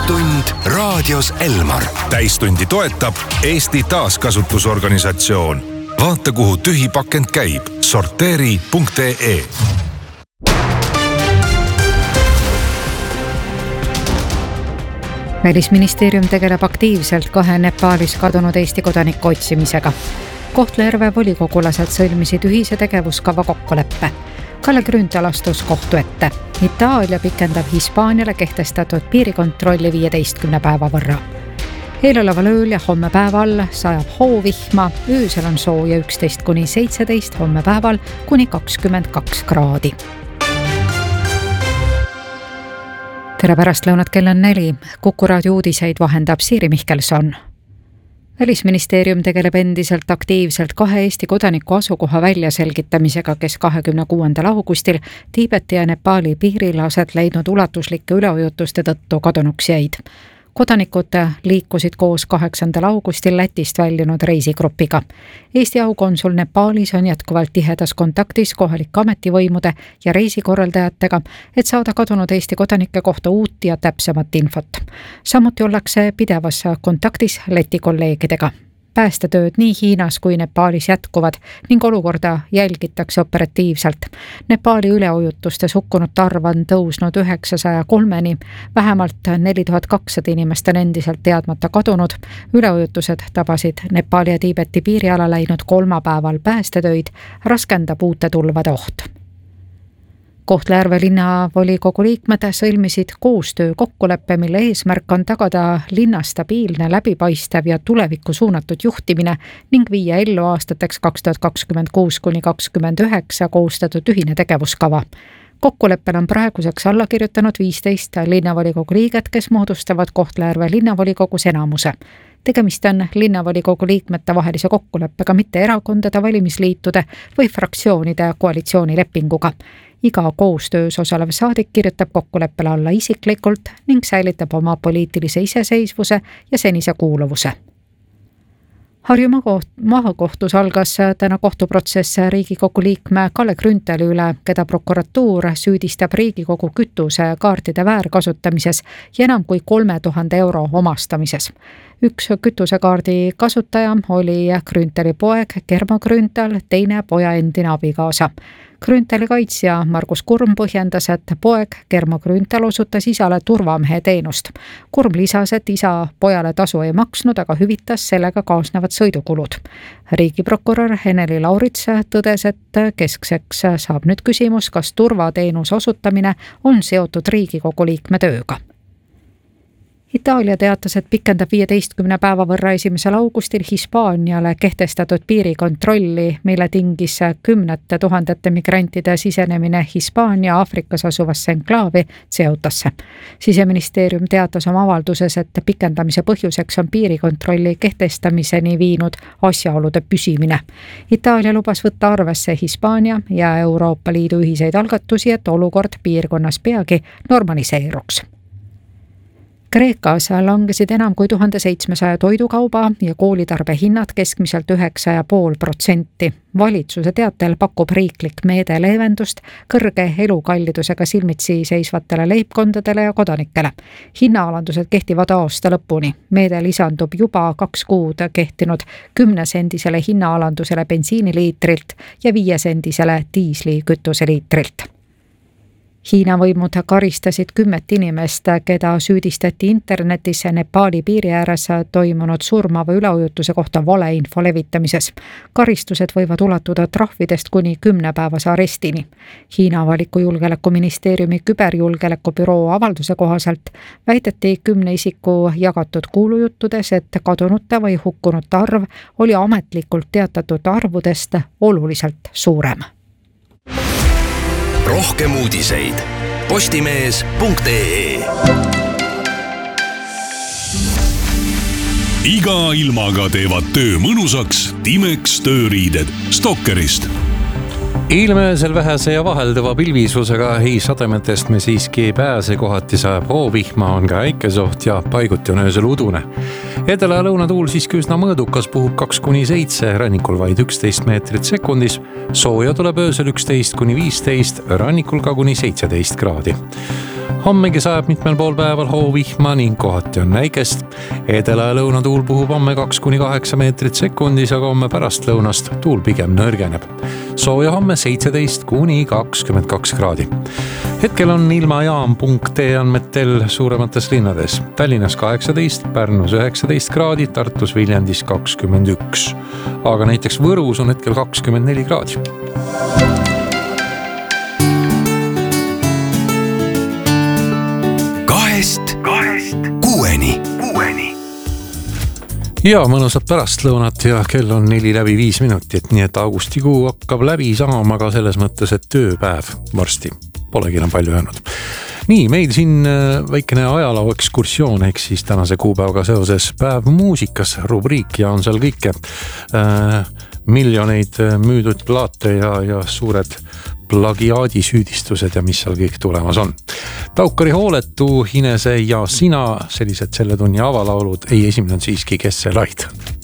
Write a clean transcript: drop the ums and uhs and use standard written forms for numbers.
Täistund raadios Elmar. Täistundi toetab Eesti Taaskasutusorganisatsioon. Vaata, kuhu tühi pakend käib. Sorteeri.ee. Välisministeerium tegeleb aktiivselt 2 Nepaalis kadunud Eesti kodaniku otsimisega. Kohtla-Järve volikogulased sõlmisid ühise tegevuskava kokkuleppe. Kalle Grünthal astus kohtu ette. Itaalia pikendab Hispaaniale kehtestatud piirikontrolli 15 päeva võrra. Eeloleval ööl ja homme päeval sajab hoovihma, öösel on sooja 11–17, homme päeval kuni 22 kraadi. Tere pärastlõunat, kell on 4. Kuku raadio uudiseid vahendab Siiri Mihkelson. Välisministeerium tegeleb endiselt aktiivselt 2 Eesti kodaniku asukoha väljaselgitamisega, kes 26. augustil Tiibeti ja Nepaali piiril aset leidnud ulatuslike üleujutuste tõttu kadunuks jäid. Kodanikud liikusid koos 8. augustil Lätist väljunud reisigrupiga. Eesti aukonsul Nepaalis on jätkuvalt tihedas kontaktis kohalike ametivõimude ja reisikorraldajatega, et saada kadunud Eesti kodanike kohta uut ja täpsemat infot. Samuti ollakse pidevas kontaktis Läti kolleegidega. Päästetööd nii Hiinas kui Nepaalis jätkuvad ning olukorda jälgitakse operatiivselt. Nepaali üleujutustes hukkunute arv on tõusnud 903-ni, vähemalt 4200 inimest on endiselt teadmata kadunud. Üleujutused tabasid Nepaali ja Tiibeti piiriala läinud kolmapäeval päästetöid, raskendab uute tulvade oht. Kohtla-Järve linnavolikogu liikmed sõlmisid koostöö kokkuleppe, mille eesmärk on tagada linna stabiilne, läbipaistev ja tulevikku suunatud juhtimine ning viia ellu aastateks 2026–2029 koostatud ühine tegevuskava. Kokkuleppel on praeguseks alla kirjutanud 15 linnavolikogu liiget, kes moodustavad Kohtla-Järve linnavolikogus enamuse. Tegemist on linnavolikogu liikmete vahelise kokkuleppega, mitte erakondade, valimisliitude või fraktsioonide koalitsioonilepinguga. Iga koostöös osalev saadik kirjutab kokkuleppele alla isiklikult ning säilitab oma poliitilise iseseisvuse ja senise kuuluvuse. Harju maakohtus algas täna kohtuprotsess Riigikogu liikme Kalle Grünthali üle, keda prokuratuur süüdistab Riigikogu kütusekaartide väärkasutamises ja enam kui 3000 euro omastamises. Üks kütusekaardi kasutaja oli Grünthali poeg Germo Grünthal, teine poja endine abikaasa. Grünthali kaitsja Margus Kurm põhjendas, et poeg Germo Grünthal osutas isale turvamehe teenust. Kurm lisas, et isa pojale tasu ei maksnud, aga hüvitas sellega kaasnevad sõidukulud. Riigiprokurör Heneli Laurits tõdes, et keskseks saab nüüd küsimus, kas turvateenuse osutamine on seotud Riigikogu liikme tööga. Itaalia teatas, et pikendab 15 päeva võrra 1. augustil Hispaaniale kehtestatud piirikontrolli, mille tingis 10 000 migrantide sisenemine Hispaania Aafrikas asuvasse enklaavi Ceutasse. Siseministeerium teatas oma avalduses, et pikendamise põhjuseks on piirikontrolli kehtestamiseni viinud asjaolude püsimine. Itaalia lubas võtta arvesse Hispaania ja Euroopa Liidu ühiseid algatusi, et olukord piirkonnas peagi normaliseeruks. Kreekas langesid enam kui 1700 toidukauba ja koolitarbe hinnad keskmiselt 9,5%. Valitsuse teatel pakub riiklik meede leevendust kõrge elukallidusega silmitsi seisvatele leibkondadele ja kodanikele. Hinnaalandused kehtivad aasta lõpuni. Meede lisandub juba 2 kuud kehtinud 10-sendisele hinnaalandusele bensiiniliitrilt ja 5-sendisele diislikütuseliitrilt. Hiina võimud karistasid 10 inimest, keda süüdistati internetis Nepaali piiri ääres toimunud surmava üleujutuse kohta valeinfo levitamises. Karistused võivad ulatuda trahvidest kuni 10-päevase arestini. Hiina avaliku julgeolekuministeeriumi küberjulgeolekubüroo avalduse kohaselt väideti 10 isiku jagatud kuulujuttudes, et kadunute või hukkunute arv oli ametlikult teatatud arvudest oluliselt suurem. Rohkem uudiseid postimees.ee. Iga ilmaga teevad töö mõnusaks Timex tööriided Stokkerist. Ilmöösel vähese ja vahelduva pilvisusega sademetest me siiski ei pääse, kohati sajab hoovihma, on ka äikesoht ja paiguti on öösel udune. Edela ja lõunatuul siiski üsna mõõdukas, puhub 2–7, rannikul vaid 11 meetrit sekundis. Sooja tuleb öösel 11–15, rannikul ka kuni 17 kraadi. Hommegi sajab mitmel pool päeval hoovihma ning kohati on näikest. Edela- ja lõunatuul puhub homme 2-8 meetrit sekundis, aga homme pärastlõunast tuul pigem nõrgeneb. Sooja homme 17-22 kraadi. Hetkel on ilmajaam.ee andmetel suuremates linnades. Tallinnas 18, Pärnus 19 kraadi, Tartus Viljandis 21. Aga näiteks Võrus on hetkel 24 kraadi. Kahest kuueni. Ja mõnusat pärastlõunat ja kell on 4:05 minutit, nii et augustikuu hakkab läbi saama ka selles mõttes, et tööpäev varsti polegi enam palju jäänud. Nii, meil siin väikene ajaloo ekskursioon ehk siis tänase kuupäevaga seoses päev muusikas rubriik ja on seal kõike miljoneid müüdud plaate ja suured plagiaadisüüdistused ja mis seal kõik tulemas on. Taukari Hooletu, Hinese ja sina, sellised selle tunni avalaulud. Ei, esimene on siiski Kes see laid.